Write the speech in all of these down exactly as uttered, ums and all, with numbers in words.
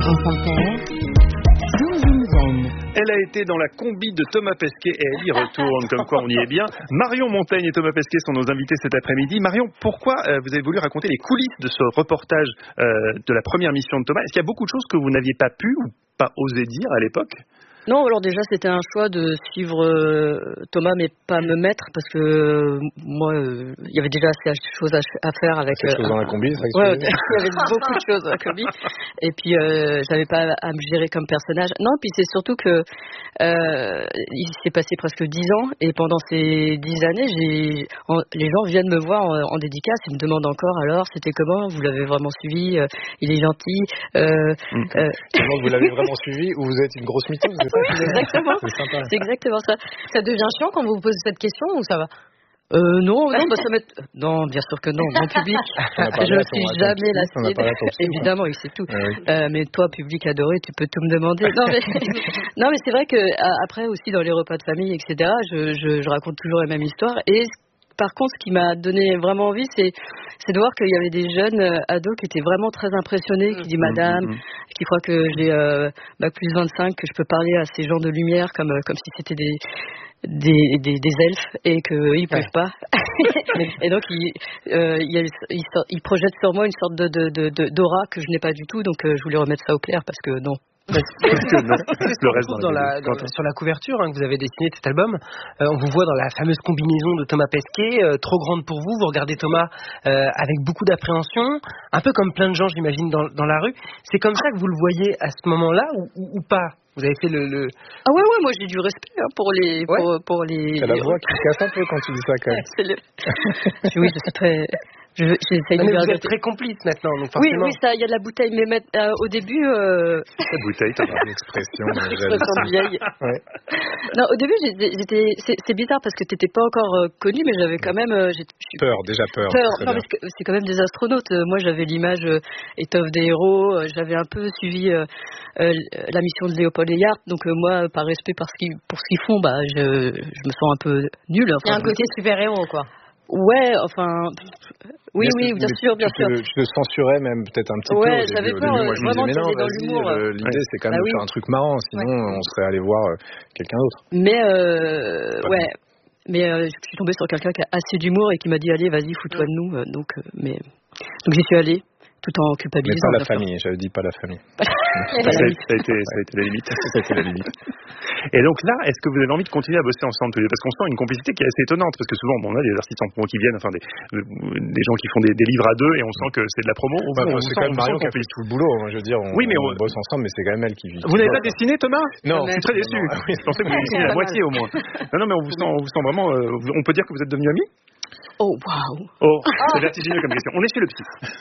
France Inter, Zen. Elle a été dans la combi de Thomas Pesquet et elle y retourne, comme quoi on y est bien. Marion Montaigne et Thomas Pesquet sont nos invités cet après-midi. Marion, pourquoi euh, vous avez voulu raconter les coulisses de ce reportage euh, de la première mission de Thomas? Est-ce qu'il y a beaucoup de choses que vous n'aviez pas pu ou pas osé dire à l'époque? Non, alors déjà c'était un choix de suivre euh, Thomas, mais pas me mettre parce que euh, moi, il euh, y avait déjà assez de choses à, à faire avec. Assez de choses dans la combi, c'est ça que ouais, il y avait beaucoup de choses dans la combi. Et puis euh, j'avais pas à me gérer comme personnage. Non, puis c'est surtout que euh, il s'est passé presque dix ans et pendant ces dix années, j'ai, en, les gens viennent me voir en, en dédicace et me demandent encore alors c'était comment, vous l'avez vraiment suivi, euh, il est gentil. Euh, mmh. euh, Comment vous l'avez vraiment suivi ou vous êtes une grosse mytho? Exactement. C'est sympa. C'est exactement ça. Ça devient chiant quand vous vous posez cette question ou ça va? Euh, non, non, bah ça m'est... non, bien sûr que non. Mon public, je ne suis jamais lassée. Évidemment, il sait tout. Ah oui. euh, mais toi, public adoré, tu peux tout me demander. Non, mais, non, mais c'est vrai que après aussi dans les repas de famille, et cetera, je, je, je raconte toujours la même histoire. Et par contre, ce qui m'a donné vraiment envie, c'est, c'est de voir qu'il y avait des jeunes euh, ados qui étaient vraiment très impressionnés, qui disent madame, mmh, mmh. qui croient que j'ai euh, bac plus vingt-cinq, que je peux parler à ces gens de lumière comme, comme si c'était des, des, des, des elfes et qu'ils ne peuvent ouais. pas. Et donc, ils, euh, ils, ils, ils projettent sur moi une sorte de, de, de, de, d'aura que je n'ai pas du tout. Donc, euh, je voulais remettre ça au clair parce que non. Parce que non, le reste dans la, dans la, sur la couverture hein, que vous avez dessinée de cet album, euh, on vous voit dans la fameuse combinaison de Thomas Pesquet, euh, trop grande pour vous. Vous regardez Thomas euh, avec beaucoup d'appréhension, un peu comme plein de gens, j'imagine, dans, dans la rue. C'est comme ça que vous le voyez à ce moment-là ou, ou, ou pas? Vous avez fait le, le... Ah ouais, ouais, moi j'ai du respect hein, pour les... Ouais. Pour, pour les... C'est la voix qui casse un peu quand tu dis ça, quand même. C'est le... Oui, je suis très... Je, j'essaie mais de vous êtes très complice maintenant, donc forcément. Oui, oui, ça, il y a de la bouteille, mais met, euh, au début. Euh... La bouteille, t'as une expression. Expression vieille. Ouais. Non, au début, j'étais, j'étais c'est, c'est bizarre parce que t'étais pas encore euh, connu, mais j'avais quand même. Euh, j'ai, peur, déjà peur. Peur. Non, parce que c'est quand même des astronautes. Moi, j'avais l'image euh, étoffe des héros. Euh, j'avais un peu suivi euh, euh, la mission de Léopold et Yart. Donc euh, moi, par respect pour ce qu'ils, pour ce qu'ils font, bah, je, je me sens un peu nulle. Enfin, il y a un côté super héros, quoi. Ouais, enfin, oui, oui, bien sûr, bien sûr. Tu te censurais même peut-être un petit peu. Ouais, j'avais peur. Moi, je me disais, mais non, dans l'humour. Euh, l'idée, ouais. c'est quand même bah, de oui. faire un truc marrant, sinon ouais. on serait allé voir euh, quelqu'un d'autre. Mais, euh, ouais. Bien. Mais euh, je suis tombée sur quelqu'un qui a assez d'humour et qui m'a dit, allez, vas-y, fous-toi de nous. Donc, euh, mais, donc j'y suis allée. Tout en culpabilisant. Mais pas la famille, j'avais dit pas la famille. ça, a, ça, a été, ça a été la limite. Ça a été la limite. Et donc là, est-ce que vous avez envie de continuer à bosser ensemble tous les deux? Parce qu'on sent une complicité qui est assez étonnante, parce que souvent, bon, on a des artistes en promo qui viennent, enfin des, des gens qui font des, des livres à deux, et on sent que c'est de la promo. Bah, on c'est quand même Marion qui a fait tout le boulot, je veux dire, on, oui, mais on, on bosse ensemble, mais c'est quand même elle qui vit. Vous n'avez pas dessiné, Thomas? Non. Je suis très déçu. Je pensais que vous avez dessiné la moitié au moins. Non, non, mais on vous sent, on vous sent vraiment, euh, on peut dire que vous êtes devenus amis? Oh, waouh. Oh, c'est vertigineux comme question. On est chez le psy.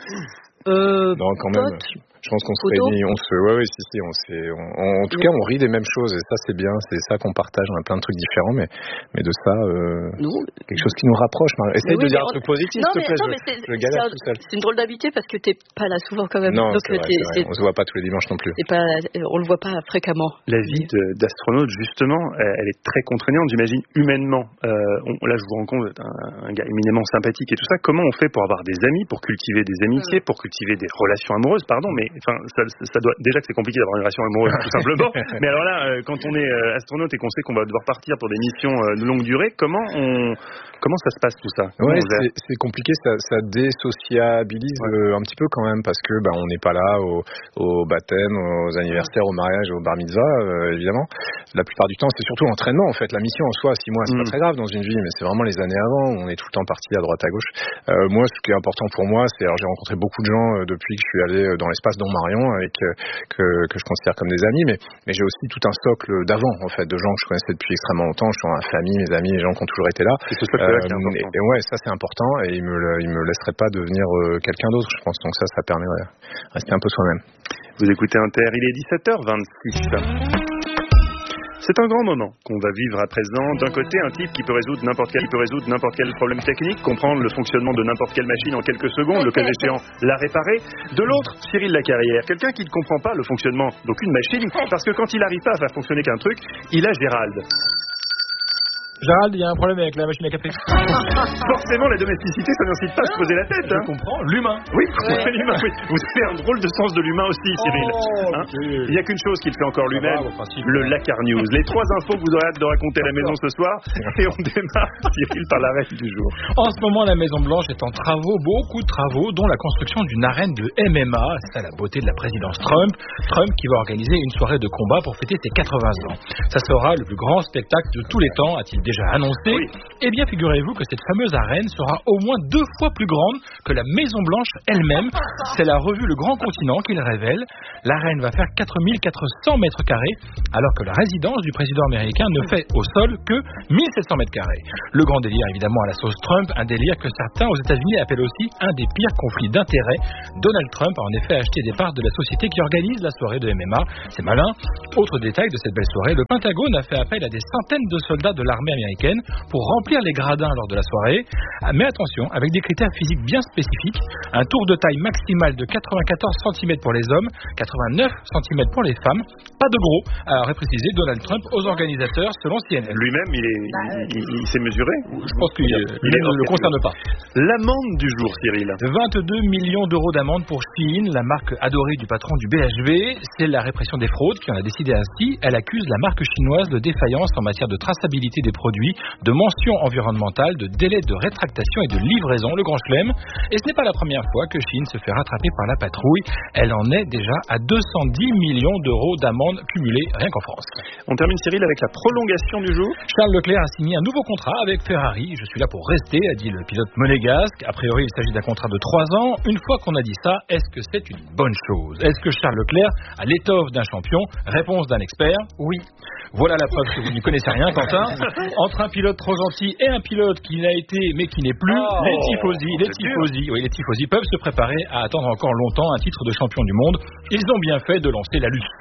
Euh, non, quand même. Pote. Je pense qu'on se réunit, on se, ouais, ouais, si, si, on s'est, on, en tout cas, on rit des mêmes choses et ça, c'est bien, c'est ça qu'on partage. On a plein de trucs différents, mais, mais de ça, euh, quelque chose qui nous rapproche. Essaye oui, de dire on... un truc positif, s'il te plaît. Non, je, je galère tout seul. C'est une drôle d'habitude parce que t'es pas là souvent quand même. Non, donc c'est vrai, c'est vrai. On se voit pas tous les dimanches non plus. C'est pas, on le voit pas fréquemment. La vie de, d'astronaute, justement, elle est très contraignante, j'imagine, humainement. Euh, on, là, je vous rencontre un, un gars éminemment sympathique et tout ça. Comment on fait pour avoir des amis, pour cultiver des amitiés, pour cultiver des relations amoureuses, pardon, mais enfin, ça, ça Ça doit, déjà que c'est compliqué d'avoir une relation amoureuse tout simplement, mais alors là euh, quand on est euh, astronaute et qu'on sait qu'on va devoir partir pour des missions euh, de longue durée, comment on comment ça se passe tout ça? Ouais, c'est, c'est compliqué, ça, ça désociabilise ouais. euh, un petit peu quand même parce que bah, on n'est pas là au, au baptême, aux anniversaires, au mariage, au bar mitzvah euh, évidemment. La plupart du temps c'est surtout l'entraînement en fait, la mission en soi, six mois c'est mm. pas très grave dans une vie, mais c'est vraiment les années avant où on est tout le temps parti à droite à gauche. Euh, moi ce qui est important pour moi c'est, alors j'ai rencontré beaucoup de gens euh, depuis que je suis allé dans l'espace dont Marion avec Que, que je considère comme des amis, mais, mais j'ai aussi tout un socle d'avant, en fait, de gens que je connaissais depuis extrêmement longtemps. Je suis dans ma famille, mes amis, les gens qui ont toujours été là. C'est ce socle-là euh, qui est important. Et, et ouais, ça c'est important, et ils me, ils me laisseraient pas devenir euh, quelqu'un d'autre, je pense. Donc ça, ça permet de rester un peu soi-même. Vous écoutez Inter, il est dix-sept heures vingt-six. C'est un grand moment qu'on va vivre à présent. D'un côté, un type qui peut résoudre n'importe quel, qui peut résoudre n'importe quel problème technique, comprendre le fonctionnement de n'importe quelle machine en quelques secondes, le cas échéant, la réparer. De l'autre, Cyril Lacarrière, quelqu'un qui ne comprend pas le fonctionnement d'aucune machine, parce que quand il n'arrive pas à faire fonctionner qu'un truc, il a Gérald. Gérald, il y a un problème avec la machine à café. Forcément, la domesticité, ça n'incite pas à se poser la tête. Hein. Je comprends. L'humain. Oui, ouais. l'humain. Oui. Vous avez un drôle de sens de l'humain aussi, Cyril. Oh, hein il n'y a qu'une chose qui le fait encore lui-même, va, le Lakar News. Les trois infos que vous aurez hâte de raconter à la maison ce soir. Et on démarre, Cyril, par la règle du jour. En ce moment, la Maison-Blanche est en travaux, beaucoup de travaux, dont la construction d'une arène de M M A. C'est à la beauté de la présidence Trump. Trump qui va organiser une soirée de combat pour fêter ses quatre-vingts ans. Ça sera le plus grand spectacle de tous les temps, a-t-il déjà annoncé. Oui. Eh bien, figurez-vous que cette fameuse arène sera au moins deux fois plus grande que la Maison-Blanche elle-même. C'est la revue Le Grand Continent qui le révèle. L'arène va faire quatre mille quatre cents mètres carrés, alors que la résidence du président américain ne fait au sol que mille sept cents mètres carrés. Le grand délire, évidemment, à la sauce Trump, un délire que certains aux États-Unis appellent aussi un des pires conflits d'intérêts. Donald Trump a en effet acheté des parts de la société qui organise la soirée de M M A. C'est malin. Autre détail de cette belle soirée, le Pentagone a fait appel à des centaines de soldats de l'armée américaine pour remplir les gradins lors de la soirée. Mais attention, avec des critères physiques bien spécifiques, un tour de taille maximale de quatre-vingt-quatorze centimètres pour les hommes, quatre-vingt-neuf centimètres pour les femmes. Pas de gros, a reprécisé Donald Trump aux organisateurs selon C N N. Lui-même, il, est, il, il, il s'est mesuré. Je pense qu'il ne le concerne pas. L'amende du jour, Cyril. vingt-deux millions d'euros d'amende pour Shein, la marque adorée du patron du B H V. C'est la répression des fraudes qui en a décidé ainsi. Elle accuse la marque chinoise de défaillance en matière de traçabilité des produits, de mentions environnementales, de délais de rétractation et de livraison, le grand chelem. Et ce n'est pas la première fois que Shein se fait rattraper par la patrouille. Elle en est déjà à deux cent dix millions d'euros d'amende cumulée rien qu'en France. On termine, Cyril, avec la prolongation du jour. Charles Leclerc a signé un nouveau contrat avec Ferrari. Je suis là pour rester, a dit le pilote monégasque. A priori, il s'agit d'un contrat de trois ans. Une fois qu'on a dit ça, est-ce que c'est une bonne chose? Est-ce que Charles Leclerc a l'étoffe d'un champion? Réponse d'un expert, oui. Voilà la preuve que vous n'y connaissez rien, Quentin. Entre un pilote trop gentil et un pilote qui l'a été mais qui n'est plus, oh, les tifosi, les tifosi, oui, les tifosi peuvent se préparer à attendre encore longtemps un titre de champion du monde. Ils ont bien fait de lancer la luce.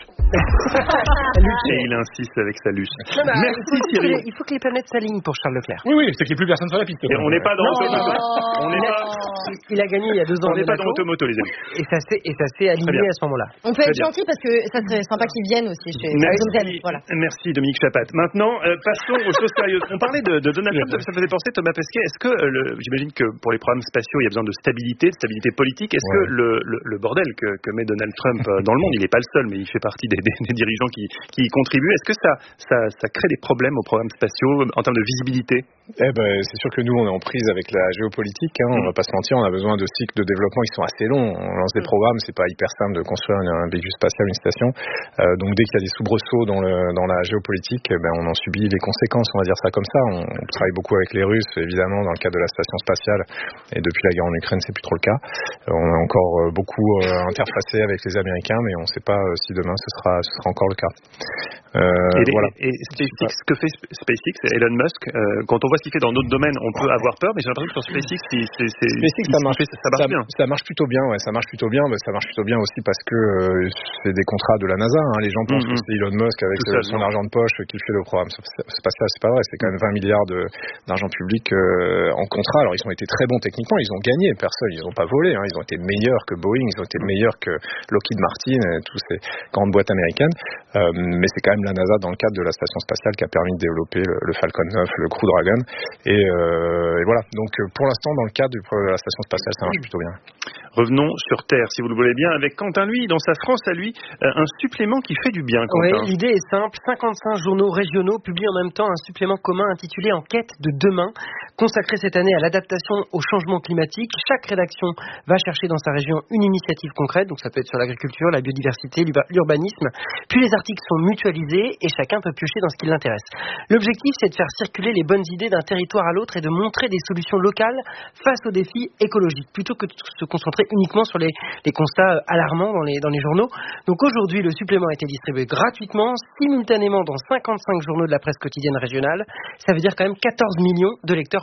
Et il insiste avec sa luce. Non, bah, Merci il faut, Cyril. Il faut que les planètes s'alignent pour Charles Leclerc. Oui, oui, c'est qu'il n'y ait plus personne sur la piste. Et on n'est pas dans l'automoto. On n'est pas. Il a gagné il y a deux ans. On n'est pas dans l'automoto, les amis. Et ça s'est, et ça s'est aligné à ce moment-là. On peut être gentil parce que ça serait sympa qu'ils viennent aussi chez Merci, voilà. Merci Dominique Chapat. Maintenant, euh, passons aux choses sérieuses. On parlait de, de Donald Trump, ça faisait penser Thomas Pesquet. Est-ce que, euh, le, j'imagine que pour les programmes spatiaux, il y a besoin de stabilité, de stabilité politique. Est-ce ouais. que le, le, le bordel que, que met Donald Trump dans le monde, il n'est pas le seul, mais il fait partie des, des, des dirigeants qui, qui y contribuent. Est-ce que ça, ça, ça crée des problèmes aux programmes spatiaux en termes de visibilité? Eh ben, c'est sûr que nous, on est en prise avec la géopolitique. Hein, mmh. On va pas se mentir, on a besoin de cycles de développement qui sont assez longs. On lance des programmes, c'est pas hyper simple de construire un, un véhicule spatial, une station. Euh, donc dès qu'il y a des soubresauts dans, le, dans la géopolitique, eh ben, on en subit les conséquences, on va dire ça comme ça. On, on travaille beaucoup avec les Russes, évidemment, dans le cadre de la station spatiale. Et depuis la guerre en Ukraine, c'est plus trop le cas. Euh, on a encore beaucoup euh, interfacé avec les Américains, mais on ne sait pas euh, si demain ce sera, ce sera encore le cas. Euh, et, les, voilà. et SpaceX, ce que fait SpaceX, Elon Musk, euh, quand on voit ce qu'il fait dans d'autres domaines, on peut avoir peur, mais j'ai l'impression que sur SpaceX, c'est, c'est, c'est, SpaceX ça, marche, fait, ça marche ça, bien. Ça marche plutôt bien, ouais, ça marche plutôt bien, mais ça marche plutôt bien aussi parce que euh, c'est des contrats de la NASA. Hein. Les gens pensent mm-hmm. que c'est Elon Musk avec euh, son argent de poche qui fait le programme. C'est pas ça, c'est pas vrai. C'est quand même vingt milliards de, d'argent public euh, en contrat. Alors ils ont été très bons techniquement, ils ont gagné. Personne, ils n'ont pas volé. Hein. Ils ont été meilleurs que Boeing, ils ont été meilleurs que Lockheed Martin, et toutes ces grandes boîtes américaines. Euh, mais c'est quand même la NASA dans le cadre de la station spatiale qui a permis de développer le, le Falcon neuf, le Crew Dragon, et, euh, et voilà. Donc pour l'instant, dans le cadre du, de la station spatiale, ça marche plutôt bien. Revenons sur Terre, si vous le voulez bien, avec Quentin, lui, dans sa France à lui, un supplément qui fait du bien, Quentin. Oui, l'idée est simple. cinquante-cinq journaux régionaux publient en même temps un supplément commun intitulé Enquête de demain, consacré cette année à l'adaptation au changement climatique. Chaque rédaction va chercher dans sa région une initiative concrète, donc ça peut être sur l'agriculture, la biodiversité, l'urbanisme. Puis les articles sont mutualisés et chacun peut piocher dans ce qui l'intéresse. L'objectif, c'est de faire circuler les bonnes idées d'un territoire à l'autre et de montrer des solutions locales face aux défis écologiques, plutôt que de se concentrer uniquement sur les, les constats alarmants dans les, dans les journaux. Donc aujourd'hui, le supplément a été distribué gratuitement, simultanément dans cinquante-cinq journaux de la presse quotidienne régionale. Ça veut dire quand même quatorze millions de lecteurs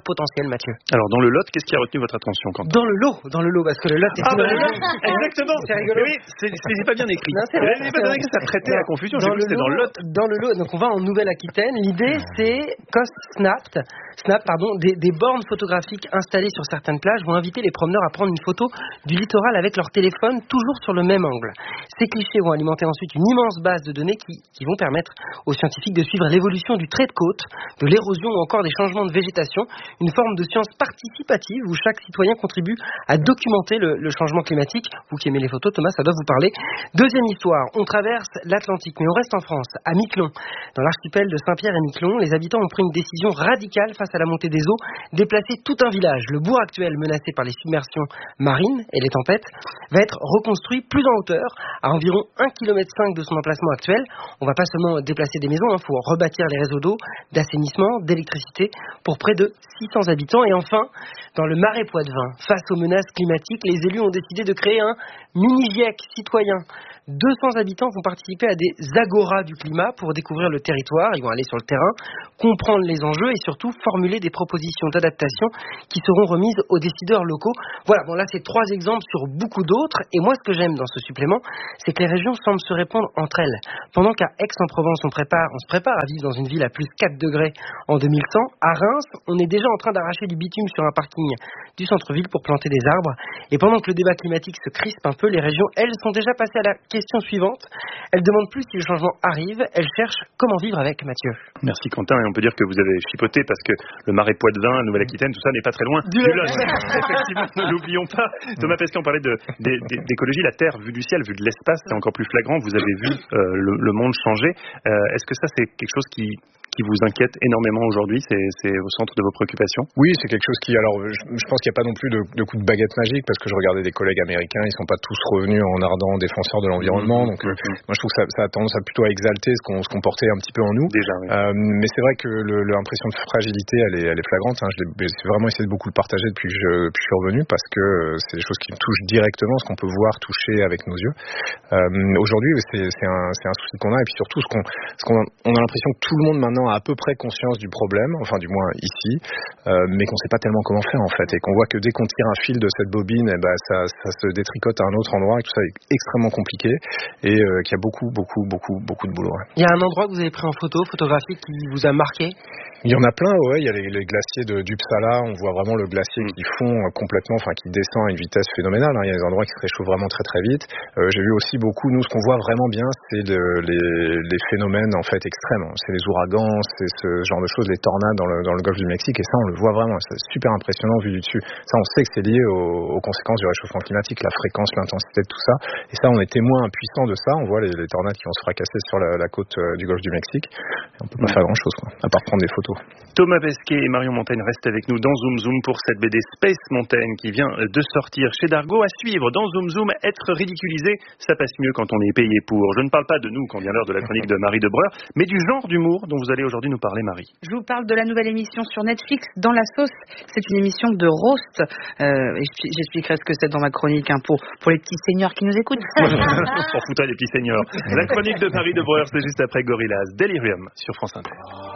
leur potentiel, Mathieu. Alors dans le Lot, qu'est-ce qui a retenu votre attention, Quentin? Dans le lot, dans le lot, parce que le Lot est ah, une bah, région. Exactement. C'est rigolo. Oui, c'est, c'est, c'est pas bien écrit. Non, c'est vrai, c'est pas bien écrit, ça prêtait à la confusion. J'ai Dans vu le que c'est dans le Lot. Dans le lot, donc on va en Nouvelle-Aquitaine. L'idée, c'est Coast Snap, Snap, pardon, des, des bornes photographiques installées sur certaines plages vont inviter les promeneurs à prendre une photo du littoral avec leur téléphone, toujours sur le même angle. Ces clichés vont alimenter ensuite une immense base de données qui, qui vont permettre aux scientifiques de suivre l'évolution du trait de côte, de l'érosion ou encore des changements de végétation. Une forme de science participative où chaque citoyen contribue à documenter le, le changement climatique. Vous qui aimez les photos, Thomas, ça doit vous parler. Deuxième histoire, on traverse l'Atlantique, mais on reste en France, à Miquelon. Dans l'archipel de Saint-Pierre et Miquelon, les habitants ont pris une décision radicale face à la montée des eaux, déplacer tout un village. Le bourg actuel, menacé par les submersions marines et les tempêtes, va être reconstruit plus en hauteur, à environ un virgule cinq kilomètre de son emplacement actuel. On ne va pas seulement déplacer des maisons, il hein, faut rebâtir les réseaux d'eau, d'assainissement, d'électricité pour près de six cents habitants. Et enfin, dans le Marais Poitevin, face aux menaces climatiques, les élus ont décidé de créer un mini-GIEC citoyen. deux cents habitants vont participer à des agoras du climat pour découvrir le territoire. Ils vont aller sur le terrain, comprendre les enjeux et surtout formuler des propositions d'adaptation qui seront remises aux décideurs locaux. Voilà, bon là c'est trois exemples sur beaucoup d'autres. Et moi ce que j'aime dans ce supplément, c'est que les régions semblent se répondre entre elles. Pendant qu'à Aix-en-Provence on, prépare, on se prépare à vivre dans une ville à plus quatre degrés en deux mille cent, à Reims on est déjà en train d'arracher du bitume sur un parking du centre-ville pour planter des arbres. Et pendant que le débat climatique se crispe un peu, les régions elles sont déjà passées à la question suivante. Elle demande plus si le changement arrive, elle cherche comment vivre avec, Mathieu. Merci Quentin, et on peut dire que vous avez chipoté parce que le Marais Poitevin, la Nouvelle-Aquitaine, tout ça n'est pas très loin du Lot. Effectivement, ne l'oublions pas. Thomas Pesquet, on parlait de, de, de, d'écologie, la Terre vue du ciel, vue de l'espace, c'est encore plus flagrant. Vous avez vu euh, le, le monde changer. Euh, est-ce que ça c'est quelque chose qui qui vous inquiète énormément aujourd'hui, c'est, c'est au centre de vos préoccupations? Oui, c'est quelque chose qui, alors je, je pense qu'il n'y a pas non plus de, de coup de baguette magique, parce que je regardais des collègues américains, ils ne sont pas tous revenus en ardents défenseurs de l'environnement, donc mmh. euh, moi je trouve que ça, ça a tendance à plutôt à exalter ce qu'on, ce qu'on portait un petit peu en nous. Déjà, oui. euh, mais c'est vrai que le, l'impression de fragilité, elle est, elle est flagrante, hein. Je l'ai, j'ai vraiment essayé de beaucoup le partager depuis que je, depuis que je suis revenu, parce que c'est des choses qui me touchent directement, ce qu'on peut voir, toucher avec nos yeux. Euh, aujourd'hui, c'est, c'est, un, c'est un souci qu'on a, et puis surtout, ce qu'on, ce qu'on a, on a l'impression que tout le monde maintenant a à peu près conscience du problème, enfin du moins ici, euh, mais qu'on ne sait pas tellement comment faire en fait, et qu'on voit que dès qu'on tire un fil de cette bobine, eh ben, ça, ça se détricote à un autre endroit, et tout ça est extrêmement compliqué, et euh, qu'il y a beaucoup, beaucoup, beaucoup, beaucoup de boulot. Ouais. Il y a un endroit que vous avez pris en photo, photographique, qui vous a marqué? Il y en a plein, ouais. Il y a les, les glaciers de, d'Uppsala. On voit vraiment le glacier qui fond complètement, enfin qui descend à une vitesse phénoménale. Hein. Il y a des endroits qui se réchauffent vraiment très très vite. Euh, j'ai vu aussi beaucoup. Nous, ce qu'on voit vraiment bien, c'est de, les, les phénomènes en fait extrêmes. C'est les ouragans, c'est ce genre de choses, les tornades dans le, dans le golfe du Mexique. Et ça, on le voit vraiment. C'est super impressionnant vu du dessus. Ça, on sait que c'est lié aux, aux conséquences du réchauffement climatique, la fréquence, l'intensité de tout ça. Et ça, on est témoin impuissant de ça. On voit les, les tornades qui vont se fracasser sur la, la côte euh, du golfe du Mexique. Et on peut pas faire grand chose, quoi, à part prendre des photos. Thomas Pesquet et Marion Montaigne restent avec nous dans Zoom Zoom pour cette B D Space Mountain qui vient de sortir chez Dargaud. À suivre dans Zoom Zoom, être ridiculisé, ça passe mieux quand on est payé pour. Je ne parle pas de nous quand vient l'heure de la chronique de Marie Debreur, mais du genre d'humour dont vous allez aujourd'hui nous parler, Marie. Je vous parle de la nouvelle émission sur Netflix, Dans la sauce. C'est une émission de roast. Euh, j'expliquerai ce que c'est dans ma chronique hein, pour, pour les petits seniors qui nous écoutent. On s'en foutrait les petits seniors. La chronique de Marie Debreur, c'est juste après Gorillaz, Delirium sur France Inter.